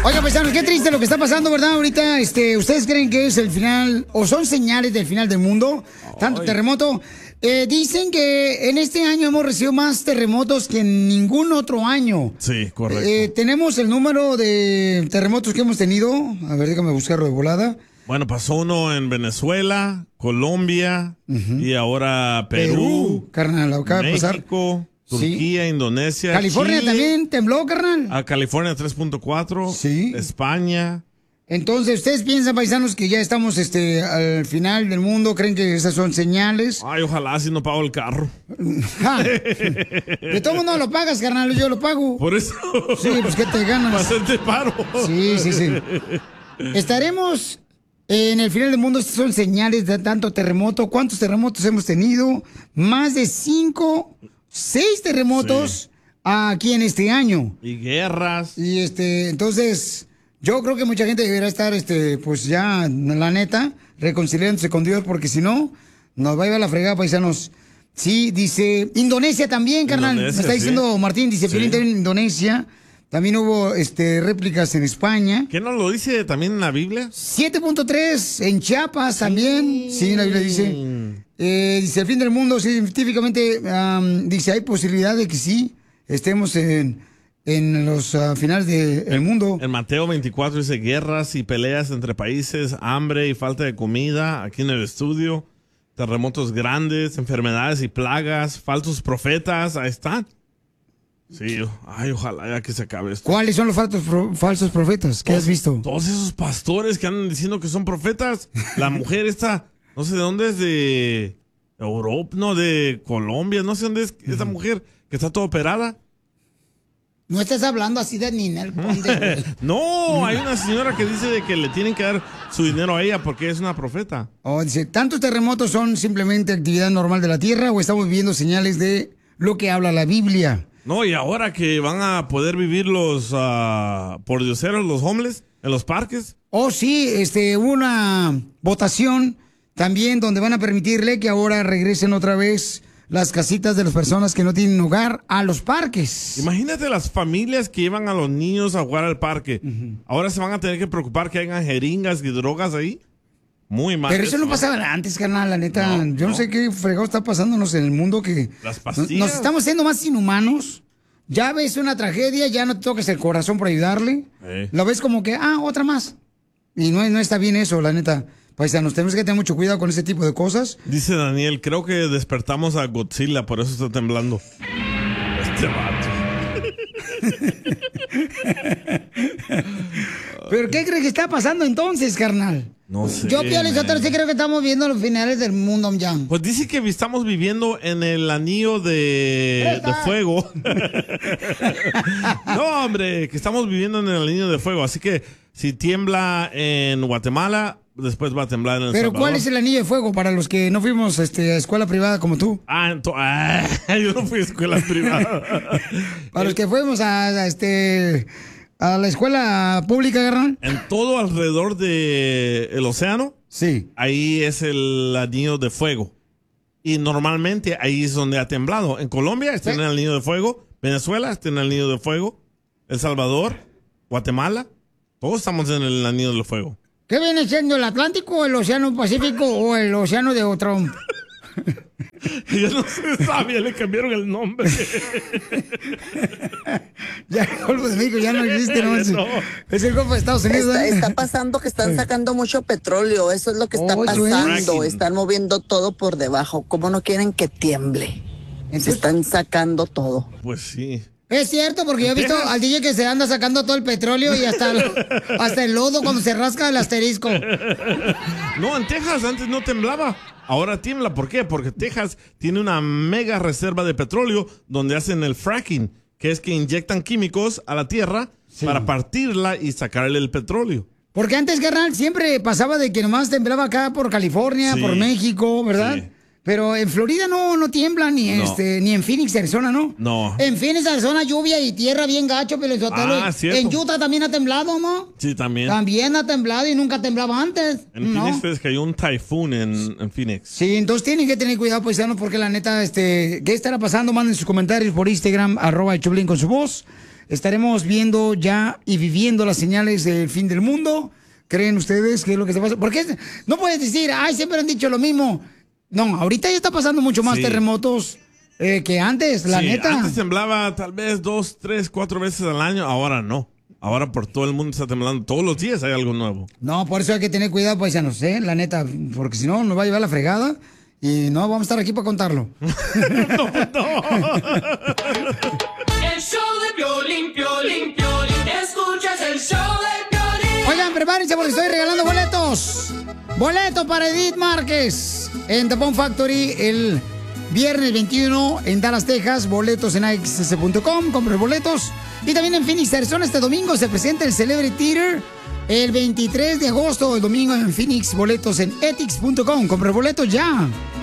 Oiga, paisanos, qué triste lo que está pasando, ¿verdad? Ahorita, ¿ustedes creen que es el final o son señales del final del mundo? Tanto terremoto. Dicen que en este año hemos recibido más terremotos que en ningún otro año. Sí, correcto. Tenemos el número de terremotos que hemos tenido. A ver, déjame buscarlo de volada. Bueno, pasó uno en Venezuela, Colombia y ahora Perú, carnal, acaba de pasar. México, Turquía, Indonesia, California Chile, también tembló, carnal. A California 3.4, sí. España. Entonces, ¿ustedes piensan, paisanos, que ya estamos al final del mundo? ¿Creen que esas son señales? Ay, ojalá si no pago el carro. De todo mundo lo pagas, carnal, yo lo pago. Por eso. Sí, pues ¿qué te ganas? Bastante paro. Sí. Estaremos en el final del mundo. Estas son señales de tanto terremoto. ¿Cuántos terremotos hemos tenido? Más de 6 terremotos aquí en este año. Y guerras. Y entonces, yo creo que mucha gente debería estar, pues ya, la neta, reconciliándose con Dios, porque si no, nos va a llevar la fregada, paisanos. Sí, dice, Indonesia también, carnal. Me está diciendo Martín, dice, en Indonesia. También hubo réplicas en España. ¿Qué nos lo dice también en la Biblia? 7.3 en Chiapas también. Sí, la Biblia dice. Dice, el fin del mundo, científicamente, dice, hay posibilidad de que sí estemos en los finales del mundo. En Mateo 24 dice guerras y peleas entre países, hambre y falta de comida. Aquí en el estudio, terremotos grandes, enfermedades y plagas, falsos profetas, ahí están. Sí, ay, ojalá ya que se acabe esto. ¿Cuáles son los falsos profetas? ¿Qué has visto? Todos esos pastores que andan diciendo que son profetas. La mujer esta, no sé de dónde es, de Europa, no, de Colombia, no sé dónde es esa mujer que está toda operada. No estás hablando así de Ninel Conde. No, hay una señora que dice de que le tienen que dar su dinero a ella porque es una profeta. Dice, ¿tantos terremotos son simplemente actividad normal de la Tierra o estamos viendo señales de lo que habla la Biblia? No, y ahora que van a poder vivir los pordioseros, los homeless, en los parques. Oh, sí, hubo una votación también donde van a permitirle que ahora regresen otra vez las casitas de las personas que no tienen hogar a los parques. Imagínate las familias que llevan a los niños a jugar al parque. Ahora se van a tener que preocupar que hayan jeringas y drogas ahí. Muy mal. Pero eso no pasaba antes, carnal, la neta. Yo no sé qué fregado está pasándonos en el mundo que las pastillas. Nos estamos haciendo más inhumanos. Ya ves una tragedia, ya no te toques el corazón por ayudarle. Lo ves como que, otra más. Y no está bien eso, la neta. Paisanos, tenemos que tener mucho cuidado con ese tipo de cosas. Dice Daniel, creo que despertamos a Godzilla, por eso está temblando. Este vato. ¿Pero qué crees que está pasando entonces, carnal? No sé. Yo, Piolín Sotelo, sí creo que estamos viendo los finales del mundo ya. Pues dice que estamos viviendo en el anillo de fuego. No, hombre, que estamos viviendo en el anillo de fuego. Así que si tiembla en Guatemala, después va a temblar en El Pero Salvador. ¿cuál es el anillo de fuego para los que no fuimos a escuela privada como tú? Yo no fui a escuela privada. Para los que fuimos a la escuela pública, carnal. En todo alrededor del océano, sí, ahí es el anillo de fuego. Y normalmente ahí es donde ha temblado. En Colombia está en el anillo de fuego. Venezuela está en el anillo de fuego. El Salvador, Guatemala, todos estamos en el anillo de fuego. ¿Qué viene siendo, el Atlántico, el Océano Pacífico o el Océano de Trump? Ya no se sabía, le cambiaron el nombre. Ya el Golfo de México ya no existe, ¿no? Es el Golfo de Estados Unidos. Está pasando que están sacando mucho petróleo, eso es lo que está pasando. Están moviendo todo por debajo. ¿Cómo no quieren que tiemble? Se están sacando todo. Pues sí. Es cierto, porque yo he visto al DJ que se anda sacando todo el petróleo y hasta el lodo cuando se rasca el asterisco. No, en Texas antes no temblaba. Ahora tiembla. ¿Por qué? Porque Texas tiene una mega reserva de petróleo donde hacen el fracking, que es que inyectan químicos a la tierra para partirla y sacarle el petróleo. Porque antes, carnal, siempre pasaba de que nomás temblaba acá por California, por México, ¿verdad? Sí. Pero en Florida no tiembla, ni en Phoenix, Arizona, ¿no? No. En Phoenix, Arizona, lluvia y tierra bien gacho, pero cierto. En Utah también ha temblado, ¿no? Sí, también. También ha temblado y nunca temblaba antes. En Phoenix es que hay un typhoon en Phoenix. Sí, entonces tienen que tener cuidado, paisanos, porque la neta, ¿qué estará pasando? Manden sus comentarios por Instagram, @el Choplin con su voz. estaremos viendo ya y viviendo las señales del fin del mundo. ¿Creen ustedes que es lo que se pasa? Porque no puedes decir, ay, siempre han dicho lo mismo. No, ahorita ya está pasando mucho más terremotos que antes, la neta. Antes temblaba tal vez 2, 3, 4 veces al año, ahora no. Ahora por todo el mundo está temblando. Todos los días hay algo nuevo. No, por eso hay que tener cuidado, paisanos, la neta. Porque si no, nos va a llevar la fregada. Y no vamos a estar aquí para contarlo. El show de Piolín, Piolín, Piolín. Escuchas el show de Piolín. Oigan, prepárense porque estoy regalando boletos. Boletos para Edith Márquez en The Bomb Factory el viernes 21 en Dallas, Texas. Boletos en axs.com. Compre boletos. Y también en Phoenix, Arizona, este domingo se presenta el Celebrity Theater. El 23 de agosto, el domingo en Phoenix. Boletos en ethics.com. Compre boletos ya.